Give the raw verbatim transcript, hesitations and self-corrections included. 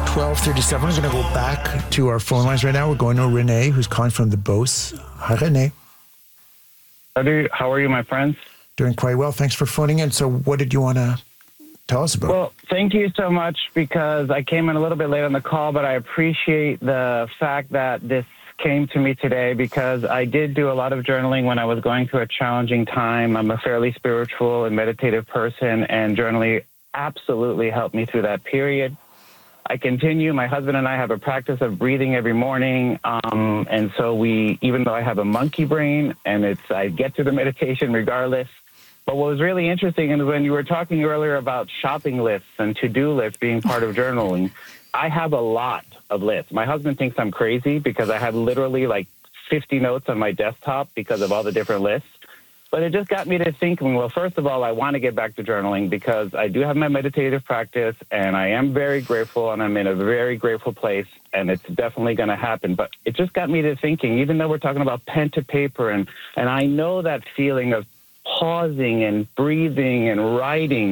twelve thirty-seven. We're going to go back to our phone lines right now. We're going to Renee, who's calling from the Beauce. Hi, Renee. How are you, my friends? Doing quite well. Thanks for phoning in. So what did you want to tell us about? Well, thank you so much, because I came in a little bit late on the call, but I appreciate the fact that this came to me today, because I did do a lot of journaling when I was going through a challenging time. I'm a fairly spiritual and meditative person, and journaling absolutely helped me through that period. I continue. My husband and I have a practice of breathing every morning. Um, and so we, even though I have a monkey brain and it's, I get to the meditation regardless. But what was really interesting is when you were talking earlier about shopping lists and to-do lists being part of journaling, I have a lot of lists. My husband thinks I'm crazy because I have literally like fifty notes on my desktop because of all the different lists. But it just got me to thinking, well, first of all, I want to get back to journaling because I do have my meditative practice, and I am very grateful, and I'm in a very grateful place, and it's definitely going to happen. But it just got me to thinking, even though we're talking about pen to paper, and, and I know that feeling of pausing and breathing and writing,